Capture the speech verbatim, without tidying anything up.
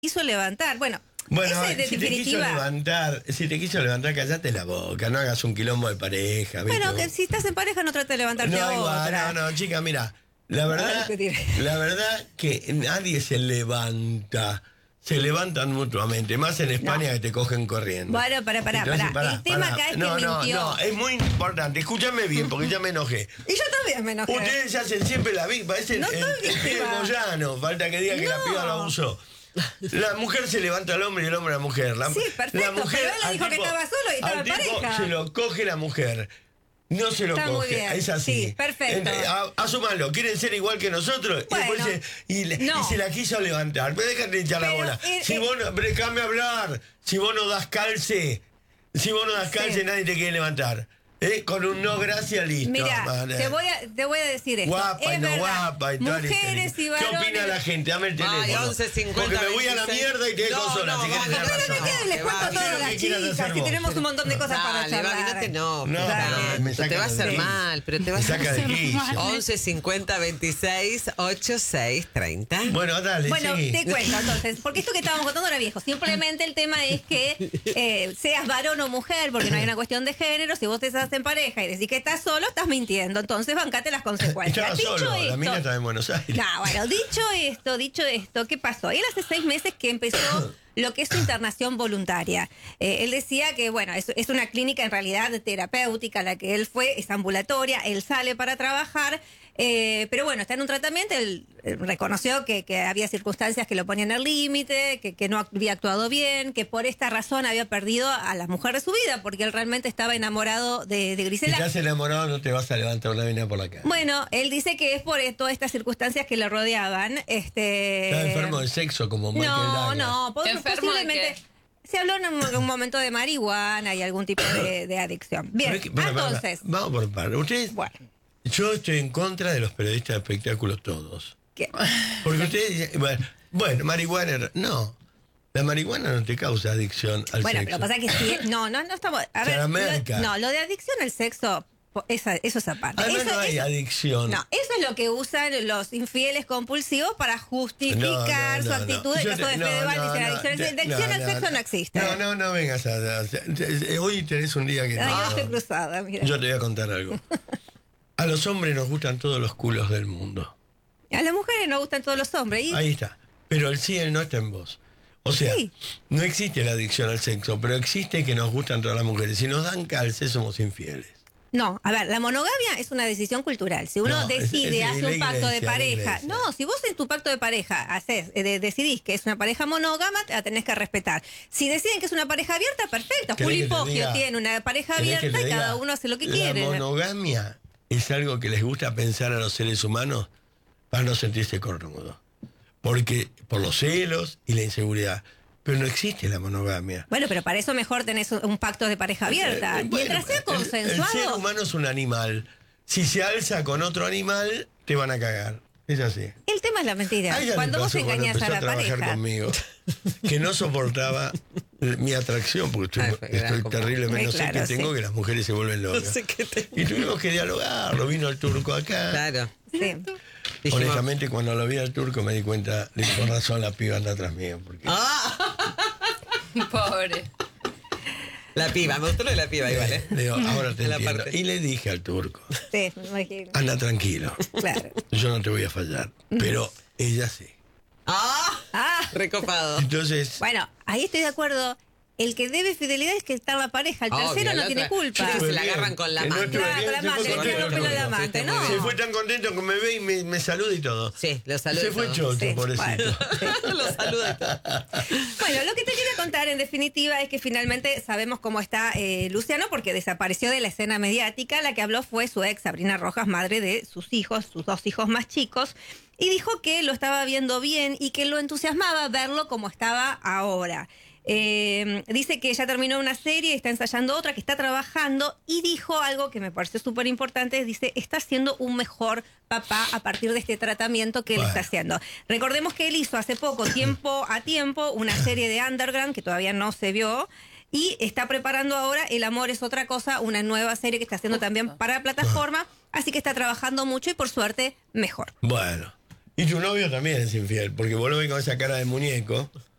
quiso levantar. Bueno, Bueno, ese de si definitiva... te quiso levantar, si te quiso levantar, callate la boca, no hagas un quilombo de pareja. ¿viste? Bueno, que si estás en pareja no trates de levantarte No, a igual, otra. no, no, chica, mira, la verdad, la verdad que nadie se levanta. Se levantan mutuamente, más en España No. que te cogen corriendo. Bueno, pará, pará, Entonces, pará. El tema acá es que no, no, mintió. no, es muy importante. Escúchame bien, porque ya me enojé. Y yo también me enojé. Ustedes se hacen siempre la víctima, es el, No el, soy el pibe víctima. Moyano, falta que diga que la No. piba lo abusó. La mujer se levanta al hombre y el hombre a la mujer. La, Sí, perfecto, la mujer, pero él le al dijo que tipo- estaba solo y estaba al en tipo pareja. se lo coge la mujer. No se lo Está muy coge, bien. es así. Sí, perfecto. Ent- a- Asúmanlo, quieren ser igual que nosotros. Bueno, y, después se, y, le- no. y se la quiso levantar. Pero déjate de echar la Pero, bola. eh, si eh, vos no, déjame hablar. Si vos no das calce, si vos no das Sí. calce, nadie te quiere levantar. ¿Eh? Con un no, gracias, listo. Mira, Vale. te voy, a, te voy a decir esto. Guapa y es no verdad. guapa y tal, Mujeres y ¿Qué varones. opina la gente? Dame el teléfono. Ay, once cincuenta, Porque me voy a la veintiséis. mierda y te dejo No, sola. no, si querés vamos, tener no, No, razón. no, no, les Que cuento a vaya, todas lo las que quieras chicas, hacer que vos. tenemos un montón de cosas para Dale, charlar. imagínate, no. No, dale, me te saca va a de hacer ahí. mal, pero te va a Me saca hacer de quicio. once cincuenta veintiséis ochenta y seis treinta. Bueno, dale, Bueno, sí. te cuento entonces, porque esto que estábamos contando era viejo. Simplemente el tema es que eh, seas varón o mujer, porque no hay una cuestión de género. Si vos te estás en pareja y decís que estás solo, estás mintiendo. Entonces, bancate las consecuencias. Estaba Dicho solo, la esto, mina estaba en Buenos Aires. no, bueno, dicho esto, dicho esto, ¿qué pasó? Él hace seis meses que empezó lo que es su internación voluntaria. Eh, él decía que, bueno, es, es una clínica en realidad terapéutica, la que él fue, es ambulatoria, él sale para trabajar, eh, pero bueno, está en un tratamiento, él eh, reconoció que, que había circunstancias que lo ponían al límite, que, que no había actuado bien, que por esta razón había perdido a la mujer de su vida, porque él realmente estaba enamorado de, de Si Grisela. estás enamorado, no te vas a levantar una mina por la cara. Bueno, él dice que es por eh, todas estas circunstancias que le rodeaban. Este, Estás enfermo de sexo como Michael No, Douglas. no, po- ¿Enfermo de posiblemente. qué? Se habló en un, un momento de marihuana y algún tipo de, de adicción. Bien, Pero es que- bueno, bueno, entonces, vamos por partes. Ustedes, bueno, yo estoy en contra de los periodistas de espectáculos todos. ¿qué? Porque ustedes dicen, bueno, bueno, marihuana, no. La marihuana no te causa adicción al Bueno, sexo. pero pasa que sí. No, no, no estamos. A ver, Salamerca. lo, no, lo de adicción al sexo, po- esa, eso es aparte. Además Eso- no hay eso- adicción. No, eso es lo que usan los infieles compulsivos para justificar No, no, su no, actitud. no. El Yo caso te- de no, Fedeval no, dice no, adicción, te- adicción no, al no, sexo no existe. No, no, no vengas a... a- a- hoy tenés un día que... Ay, no. yo estoy cruzada, mira. Yo te voy a contar algo. A los hombres nos gustan todos los culos del mundo. A las mujeres nos gustan todos los hombres. Y Ahí está. Pero el sí, el no está en vos. O sea, Sí. no existe la adicción al sexo, pero existe que nos gustan todas las mujeres. Si nos dan calce, somos infieles. No, a ver, la monogamia es una decisión cultural. Si uno No, es- decide, es hace la un pacto de iglesia, la pareja. iglesia. No, si vos en tu pacto de pareja haces, eh, de- decidís que es una pareja monógama, la tenés que respetar. Si deciden que es una pareja abierta, perfecto. ¿Querés Juli que te Poggio diga- tiene una pareja ¿Querés que abierta te y diga? cada uno hace lo que La quiere. monogamia es algo que les gusta pensar a los seres humanos para no sentirse cómodos. Porque, por los celos y la inseguridad. Pero no existe la monogamia. Bueno, pero para eso mejor tenés un, un pacto de pareja abierta. Eh, bueno, Mientras sea el- consensuado. El, ser humano es un animal. Si se alza con otro animal, te van a cagar. Es así. El tema es la mentira. A ella le Cuando vos pasó cuando engañas a empezó la a trabajar pareja. conmigo, que no soportaba mi atracción, porque Ay, estoy, fue gran estoy compañero. terriblemente, no sé Claro, qué tengo, sí. que las mujeres se vuelven No locas. sé qué te... Y tuvimos que dialogarlo, vino el turco acá. Claro. Sí. Dijimos, Honestamente, cuando lo vi al turco me di cuenta, de con razón la piba anda atrás mío. Porque, ¡Ah! Pobre. La piba, me gustó lo de la piba igual, ¿eh? le digo, ahora te La entiendo. parte. Y le dije al turco, Sí, me imagino. anda tranquilo, Claro. yo no te voy a fallar, pero ella sí. ¡Ah! Ah, Recopado. Entonces, bueno, ahí estoy de acuerdo. El que debe fidelidad es que está en la pareja. El Obvio, tercero la no tiene otra- culpa. Que Fue se la bien. agarran con la Que no mano. estuve Claro, bien, con la se fue amante, le contento tiran un pelo de conmigo. amante, Sí, ¿no? está muy se bien. fue tan contento que me ve y me, me saluda y todo. Sí, lo saludo. Se fue chocho, Sí, pobrecito. bueno, sí. Lo saludo y todo. Bueno, lo que te quería contar en definitiva es que finalmente sabemos cómo está eh, Luciano porque desapareció de la escena mediática. La que habló fue su ex, Sabrina Rojas, madre de sus hijos, sus dos hijos más chicos, y dijo que lo estaba viendo bien y que lo entusiasmaba verlo como estaba ahora. Eh, dice que ya terminó una serie, está ensayando otra, que está trabajando, y dijo algo que me pareció súper importante. Dice, está siendo un mejor papá a partir de este tratamiento que él Bueno. está haciendo. Recordemos que él hizo hace poco, tiempo a tiempo, una serie de Underground que todavía no se vio, y está preparando ahora El amor es otra cosa, una nueva serie que está haciendo también para la plataforma, así que está trabajando mucho y por suerte mejor. Bueno. Y tu novio también es infiel, porque vos lo ves con esa cara de muñeco.